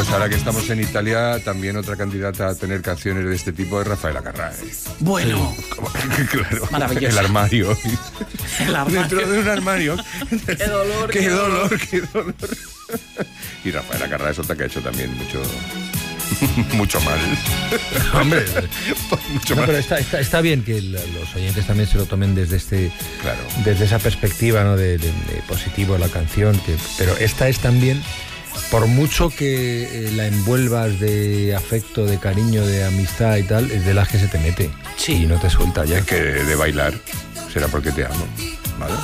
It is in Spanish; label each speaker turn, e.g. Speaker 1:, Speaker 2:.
Speaker 1: ahora que estamos en Italia, también otra candidata a tener canciones de este tipo es Rafaela Carrà.
Speaker 2: Bueno.
Speaker 1: Claro.
Speaker 2: Maravilloso.
Speaker 1: El armario.
Speaker 2: El armario.
Speaker 1: Dentro de un armario.
Speaker 2: Qué dolor.
Speaker 1: Qué dolor, qué dolor. Y Rafaela Carrà es otra que ha hecho también mucho mal.
Speaker 3: Hombre,
Speaker 1: mucho
Speaker 3: no,
Speaker 1: mal.
Speaker 3: pero está bien que los oyentes también se lo tomen desde
Speaker 1: Claro.
Speaker 3: desde esa perspectiva, ¿no? de positivo la canción, pero esta es también, por mucho que la envuelvas de afecto, de cariño, de amistad y tal, es de las que se te mete.
Speaker 2: Sí.
Speaker 3: Y no te suelta ya.
Speaker 1: Es que de bailar será porque te amo.